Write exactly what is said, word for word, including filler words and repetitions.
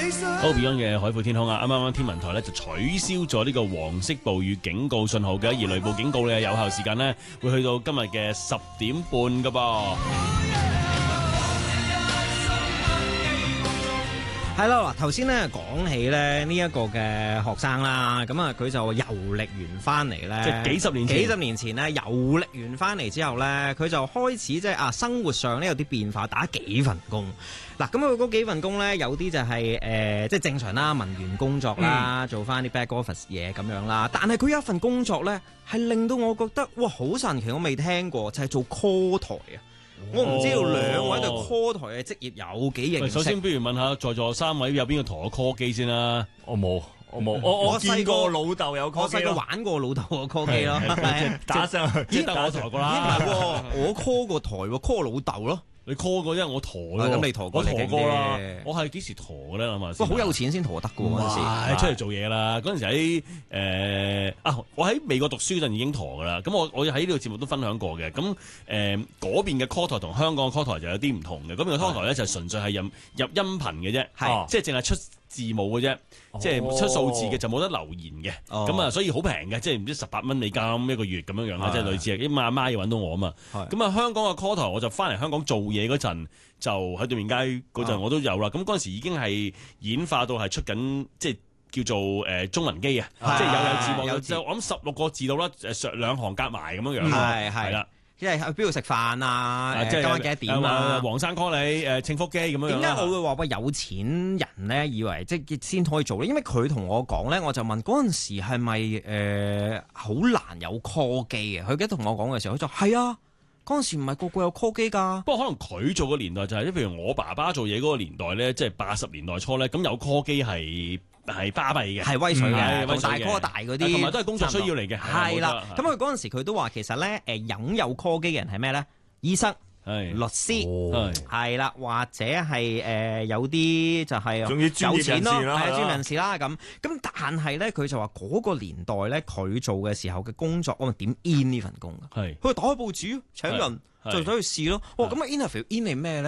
好 Beyond 嘅海闊天空啊！啱啱天文台咧就取消咗呢個黃色暴雨警告信號嘅，而雷暴警告嘅有效時間呢會去到今日嘅十點半噶噃。 係啦，嗱，頭先咧講起咧呢一個嘅學生啦，咁啊佢就遊歷完翻嚟咧， 即係幾十年前， 幾十年前咧遊歷完翻嚟之後咧，佢就開始即係啊生活上咧有啲變化，打幾份工。嗱，咁佢嗰幾份工咧，有啲就係、是、誒、呃、即係正常啦，文員工作啦，嗯、做翻啲 back office 嘢咁樣啦。但係佢有一份工作咧，係令到我覺得哇好神奇，我未聽過，就係、是、做 call 台啊！我唔知道兩位對 call 台嘅職業有幾認識。 首先，不如問下在座三位有邊個同我 call 機先啦？ 我冇，我冇，我我見過老豆有 call 機， 我細個玩過老豆個 call 機咯， 打上去， 只得我台過啦。 唔係喎，我 call 過台喎 ,call 老豆咯。 你 call 過，因為我陀咯。 咁你陀過， 我陀過啦。我係幾時陀嘅咧？諗下先。 哇，好有錢先陀得嘅喎嗰陣時。 出嚟做嘢啦。嗰陣時喺誒啊，我喺美國讀書嗰陣已經陀嘅啦。咁我我喺呢個節目都分享過嘅。咁誒嗰邊嘅 call 台同香港嘅 call 台就有啲唔同嘅。嗰邊嘅 call 台咧就純粹係入入音頻嘅啫，係即係淨係出字母嘅啫，即係出數字嘅就冇得留言嘅。咁啊，所以好平嘅，即係唔知十八蚊美金一個月咁樣樣啦，即係類似。因為阿媽要揾到我啊嘛。咁啊，香港嘅 call 台我就翻嚟香港做嘢嗰陣，就喺對面街嗰陣我都有啦。咁嗰陣時已經係演化到係出緊，即係叫做誒中文機啊，即係有有字幕，有就我諗十六個字到啦，誒兩行夾埋咁樣樣。係係啦。 即係去邊度食飯啊？即係今晚幾多點啊？ 黃生 call 你誒慶福機咁樣。 點解我會話喂有錢人咧以為即係先可以做咧？因為佢同我講咧，我就問嗰陣時係咪誒好難有 call 機嘅？佢記得同我講嘅時候，佢就係啊，嗰陣時唔係個個有 call 機㗎。不過可能佢做嘅年代就係、是，譬如我爸爸做嘢嗰個年代咧，即係八十年代初咧，咁有 call 機係。係巴閉嘅， 係威水嘅， 同大 call 大嗰啲， 同埋都係工作需要嚟嘅。 係啦，咁佢嗰陣時佢都話，其實咧，誒擁有 call 機嘅人係咩咧？醫生、律師，係啦，或者係誒有啲就係有錢咯，係專業人士啦咁。咁但係咧，佢就話嗰個年代咧，佢做嘅時候嘅工作，我點 in 呢份工㗎？係佢打開報紙請人，就走去試咯。哇！咁啊 interview in 係咩咧？